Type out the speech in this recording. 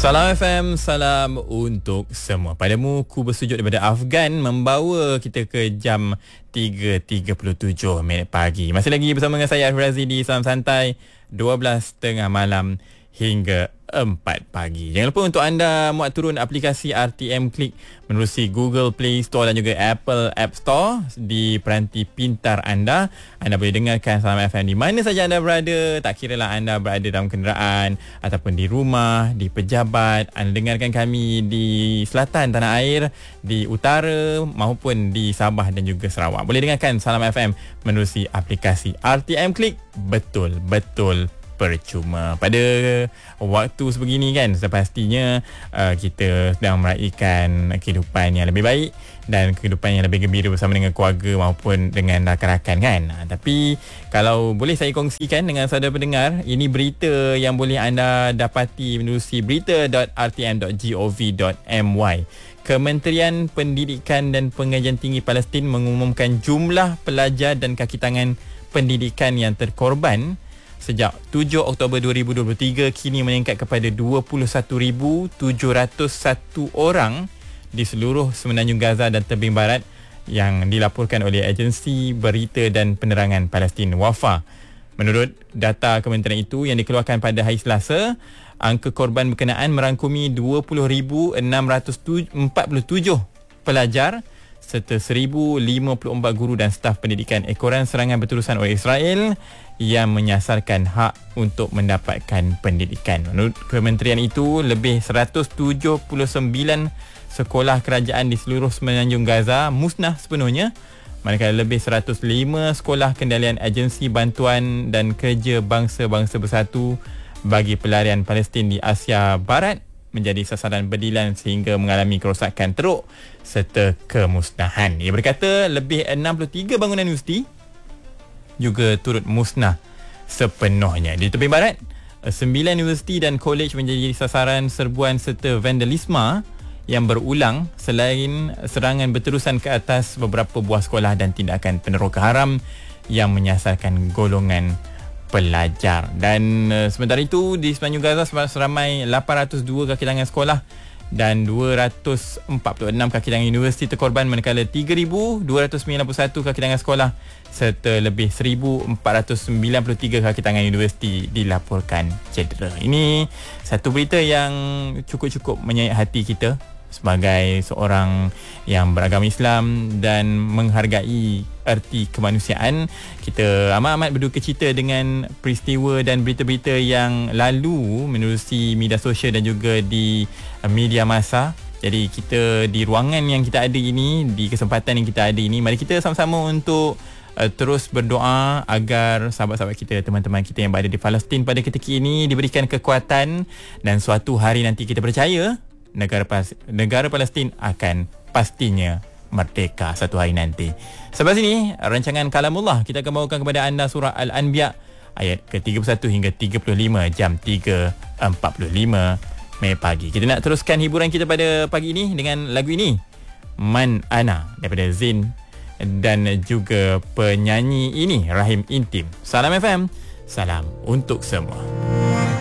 Salam FM, salam untuk semua. Padamu, ku bersujud daripada Afgan membawa kita ke jam 3.37 minit pagi. Masih lagi bersama dengan saya Arif Razi di Salam Santai 12.30 malam hingga 4 pagi. Jangan lupa untuk anda muat turun aplikasi RTM Click menerusi Google Play Store dan juga Apple App Store di peranti pintar anda. Anda boleh dengarkan Salam FM di mana saja anda berada, tak kira lah anda berada dalam kenderaan ataupun di rumah, di pejabat. Anda dengarkan kami di selatan tanah air, di utara maupun di Sabah dan juga Sarawak. Boleh dengarkan Salam FM menerusi aplikasi RTM Click. Betul-betul percuma. Pada waktu sebegini kan, sepastinya kita sedang meraihkan kehidupan yang lebih baik dan kehidupan yang lebih gembira bersama dengan keluarga maupun dengan rakan-rakan kan. Tapi kalau boleh saya kongsikan dengan saudara pendengar, ini berita yang boleh anda dapati menerusi berita.rtm.gov.my. Kementerian Pendidikan dan Pengajian Tinggi Palestin mengumumkan jumlah pelajar dan kaki tangan pendidikan yang terkorban sejak 7 Oktober 2023 kini meningkat kepada 21,701 orang di seluruh Semenanjung Gaza dan Tebing Barat yang dilaporkan oleh agensi berita dan penerangan Palestin WAFA. Menurut data kementerian itu yang dikeluarkan pada hari Selasa, angka korban berkenaan merangkumi 20,647 pelajar serta 1,054 guru dan staf pendidikan ekoran serangan berterusan oleh Israel yang menyasarkan hak untuk mendapatkan pendidikan. Menurut kementerian itu, lebih 179 sekolah kerajaan di seluruh Semenanjung Gaza musnah sepenuhnya, manakala lebih 105 sekolah kendalian agensi bantuan dan kerja bangsa-bangsa bersatu bagi pelarian Palestin di Asia Barat menjadi sasaran berdilan sehingga mengalami kerosakan teruk serta kemusnahan. Ia berkata lebih 63 bangunan universiti juga turut musnah sepenuhnya. Di Tebing Barat, 9 universiti dan kolej menjadi sasaran serbuan serta vandalisme yang berulang selain serangan berterusan ke atas beberapa buah sekolah dan tindakan peneroka haram yang menyasarkan golongan pelajar. Dan sementara itu di Semenanjung Gaza seramai 802 kaki tangan sekolah dan 246 kaki tangan universiti terkorban, manakala 3,291 kaki tangan sekolah serta lebih 1,493 kaki tangan universiti dilaporkan cedera. Ini satu berita yang cukup-cukup menyayat hati kita sebagai seorang yang beragama Islam dan menghargai erti kemanusiaan. Kita amat-amat berduka cita dengan peristiwa dan berita-berita yang lalu menerusi media sosial dan juga di media masa. Jadi kita di ruangan yang kita ada ini, di kesempatan yang kita ada ini, mari kita sama-sama untuk terus berdoa agar sahabat-sahabat kita, teman-teman kita yang berada di Palestin pada ketika ini diberikan kekuatan dan suatu hari nanti kita percaya negara Palestin akan pastinya merdeka satu hari nanti. Sampai sini rancangan Kalamullah kita akan bawakan kepada anda surah Al-Anbiya ayat ke-31 hingga 35 jam 3.45 Mei pagi. Kita nak teruskan hiburan kita pada pagi ini dengan lagu ini, Man Ana daripada Zain dan juga penyanyi ini Rahim Intim. Salam FM, salam untuk semua.